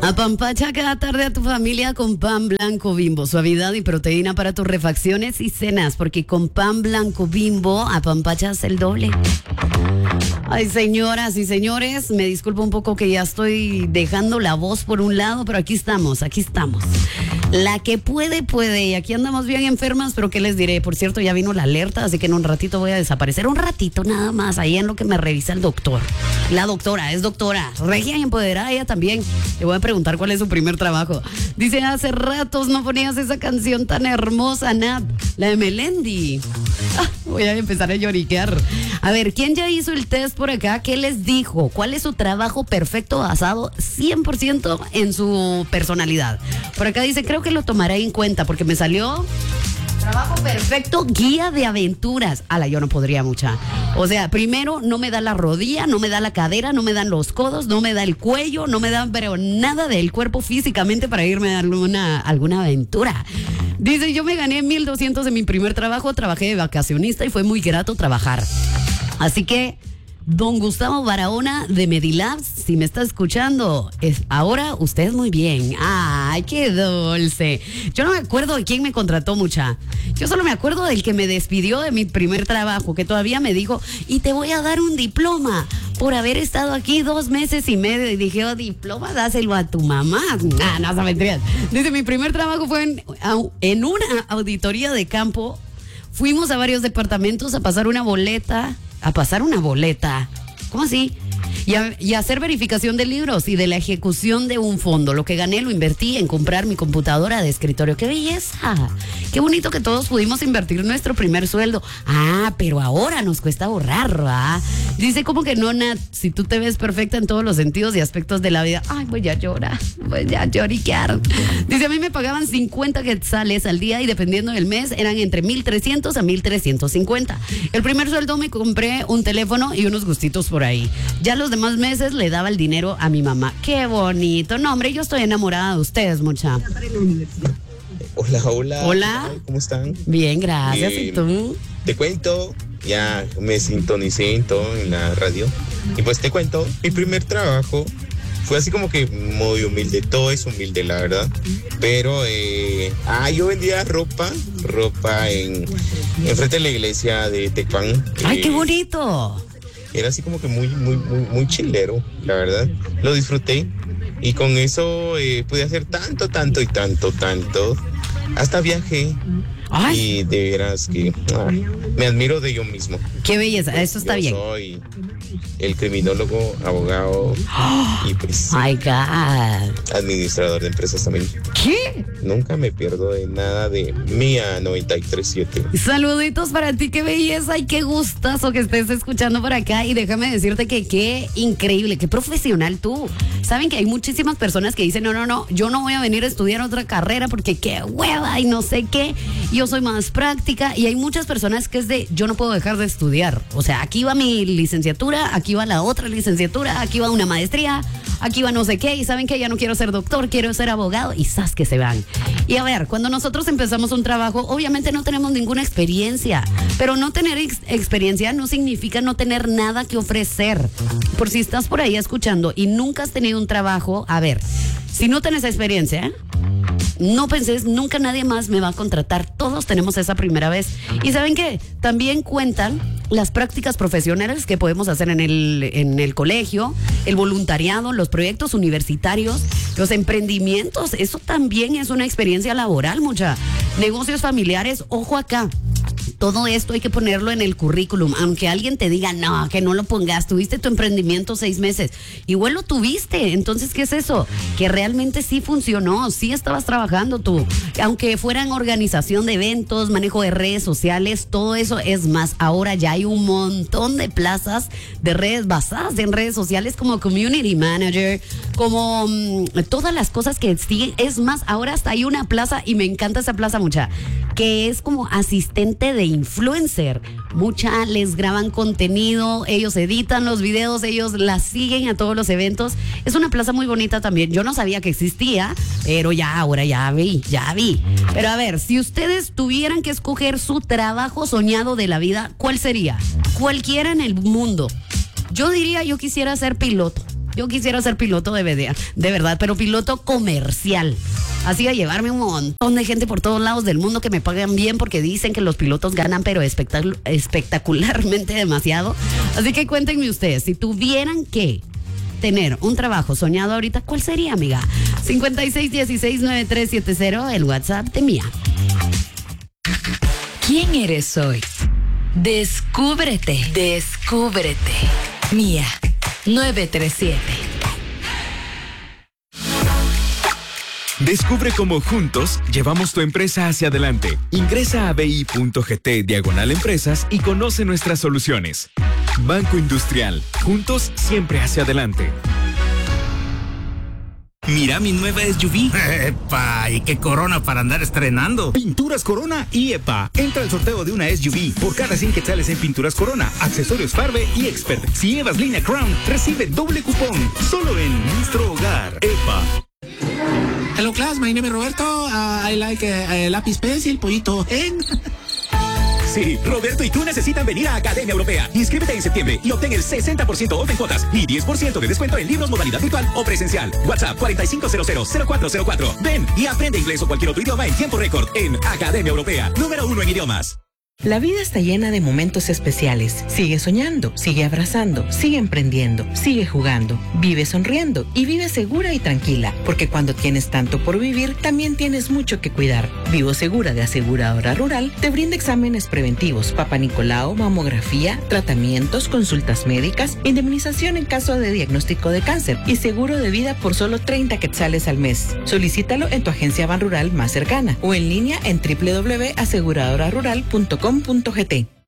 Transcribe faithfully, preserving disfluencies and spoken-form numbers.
Apampacha cada tarde a tu familia con pan blanco Bimbo. Suavidad y proteína para tus refacciones y cenas, porque con pan blanco Bimbo apapachas el doble. Ay, señoras y señores, me disculpo un poco que ya estoy dejando la voz por un lado, pero aquí estamos, aquí estamos. La que puede, puede. Y aquí andamos bien enfermas, pero ¿qué les diré? Por cierto, ya vino la alerta, así que en un ratito voy a desaparecer. Un ratito nada más, ahí en lo que me revisa el doctor. La doctora, es doctora. Regia y empoderada ella también. Le voy a preguntar cuál es su primer trabajo. Dice, hace ratos no ponías esa canción tan hermosa, Nat. La de Melendi. Ah, voy a empezar a lloriquear. A ver, ¿quién ya hizo el test por acá? ¿Qué les dijo? ¿Cuál es su trabajo perfecto basado cien por ciento en su personalidad? Por acá dice, creo que lo tomaré en cuenta porque me salió trabajo perfecto, guía de aventuras. Ala, yo no podría mucha. O sea, primero no me da la rodilla, no me da la cadera, no me dan los codos, no me da el cuello, no me dan pero nada del cuerpo físicamente para irme a darle una, alguna aventura. Dice, yo me gané mil doscientos en mi primer trabajo, trabajé de vacacionista y fue muy grato trabajar. Así que, don Gustavo Barahona de Medilabs, si me está escuchando, es, ahora usted muy bien. Ay, qué dulce. Yo no me acuerdo de quién me contrató, mucha. Yo solo me acuerdo del que me despidió de mi primer trabajo, que todavía me dijo, y te voy a dar un diploma por haber estado aquí dos meses y medio. Y dije, oh, diploma, dáselo a tu mamá. Ah, no, no mentiras. Dice, mi primer trabajo fue en, en una auditoría de campo. Fuimos a varios departamentos a pasar una boleta. A pasar una boleta. ¿Cómo así? Y a, y a hacer verificación de libros y de la ejecución de un fondo. Lo que gané lo invertí en comprar mi computadora de escritorio. ¡Qué belleza! Qué bonito que todos pudimos invertir nuestro primer sueldo. Ah, pero ahora nos cuesta ahorrar, ¿va? Dice, como que no, Nat, si tú te ves perfecta en todos los sentidos y aspectos de la vida. Ay, voy a llorar, voy a lloriquear. Dice, a mí me pagaban cincuenta quetzales al día y dependiendo del mes eran entre mil trescientos a mil trescientos cincuenta. El primer sueldo me compré un teléfono y unos gustitos por ahí. Ya los demás meses le daba el dinero a mi mamá. Qué bonito. No, hombre, yo estoy enamorada de ustedes, mucha. Hola, hola. Hola. ¿Cómo están? Bien, gracias. Eh, ¿Y tú? Te cuento, ya me sintonicé en todo en la radio. Y pues te cuento, mi primer trabajo fue así como que muy humilde. Todo es humilde, la verdad. Pero, eh, ah, yo vendía ropa, ropa en, en frente de la iglesia de Tecpan. ¡Ay, eh, qué bonito! Era así como que muy, muy, muy, muy chilero, la verdad. Lo disfruté y con eso eh, pude hacer tanto, tanto y tanto, tanto. Hasta viajé. Ay. Y de veras que ah, me admiro de yo mismo. Qué belleza, eso está yo bien. Soy el criminólogo, abogado Oh, y pues my God. administrador de empresas también. ¿Qué? Nunca me pierdo de nada de Mía noventa y tres siete. Saluditos para ti, qué belleza y qué gustazo que estés escuchando por acá. Y déjame decirte que qué increíble, qué profesional tú. Saben que hay muchísimas personas que dicen, no, no, no, yo no voy a venir a estudiar otra carrera porque qué hueva y no sé qué. Yo soy más práctica. Y hay muchas personas que es de, yo no puedo dejar de estudiar. O sea, aquí va mi licenciatura, aquí va la otra licenciatura, aquí va una maestría, aquí va no sé qué. Y saben que ya no quiero ser doctor, quiero ser abogado. Y ¡zas! Que se van. Y a ver, cuando nosotros empezamos un trabajo, obviamente no tenemos ninguna experiencia, pero no tener ex- experiencia no significa no tener nada que ofrecer. Por si estás por ahí escuchando y nunca has tenido un trabajo, a ver, si no tienes experiencia, no penses, nunca nadie más me va a contratar. Todos tenemos esa primera vez. Y ¿saben qué? También cuentan las prácticas profesionales que podemos hacer en el, en el colegio, el voluntariado, los proyectos universitarios, los emprendimientos. Eso también es una experiencia laboral, mucha. Negocios familiares, ojo acá. Todo esto hay que ponerlo en el currículum, aunque alguien te diga, no, que no lo pongas, tuviste tu emprendimiento seis meses, igual lo tuviste, entonces, ¿qué es eso? Que realmente sí funcionó, sí estabas trabajando tú, aunque fuera en organización de eventos, manejo de redes sociales, todo eso es más, ahora ya hay un montón de plazas de redes basadas en redes sociales como community manager, como mmm, todas las cosas que siguen, es más, ahora hasta hay una plaza, y me encanta esa plaza mucha, que es como asistente de influencer. Mucha les graban contenido, ellos editan los videos, ellos las siguen a todos los eventos. Es una plaza muy bonita también. Yo no sabía que existía, pero ya, ahora ya vi, ya vi. Pero a ver, si ustedes tuvieran que escoger su trabajo soñado de la vida, ¿cuál sería? Cualquiera en el mundo. Yo diría, yo quisiera ser piloto. Yo quisiera ser piloto de verdad, de verdad, pero piloto comercial. Así a llevarme un montón de gente por todos lados del mundo que me pagan bien porque dicen que los pilotos ganan pero espectac- espectacularmente demasiado. Así que cuéntenme ustedes, si tuvieran que tener un trabajo soñado ahorita, ¿cuál sería, amiga? cincuenta y seis dieciséis noventa y tres setenta, el WhatsApp de Mía. ¿Quién eres hoy? Descúbrete, descúbrete. Mía, nueve tres siete. Descubre cómo juntos llevamos tu empresa hacia adelante. Ingresa a bi.gt diagonal empresas y conoce nuestras soluciones. Banco Industrial, juntos siempre hacia adelante. Mira mi nueva S U V. ¡Epa! ¿Y qué Corona para andar estrenando? Pinturas Corona y EPA. Entra al sorteo de una S U V por cada cien quetzales en Pinturas Corona, accesorios Farbe y Expert. Si llevas línea Crown, recibe doble cupón. Solo en nuestro hogar. EPA. Hello class, my name is Roberto. Uh, I like uh, uh, lápiz pencil, pollito en... Sí, Roberto y tú necesitan venir a Academia Europea. Inscríbete en septiembre y obtén el sesenta por ciento off en cuotas y diez por ciento de descuento en libros modalidad virtual o presencial. WhatsApp cuatro cinco cero cero cero cuatro cero cuatro. Ven y aprende inglés o cualquier otro idioma en tiempo récord en Academia Europea, número uno en idiomas. La vida está llena de momentos especiales. Sigue soñando, sigue abrazando, sigue emprendiendo, sigue jugando, vive sonriendo y vive segura y tranquila, porque cuando tienes tanto por vivir, también tienes mucho que cuidar. Vivo Segura de Aseguradora Rural te brinda exámenes preventivos, Papa Nicolau, mamografía, tratamientos, consultas médicas, indemnización en caso de diagnóstico de cáncer y seguro de vida por solo treinta quetzales al mes. Solicítalo en tu agencia Ban Rural más cercana o en línea en doble u doble u doble u punto aseguradora rural punto com punto g t.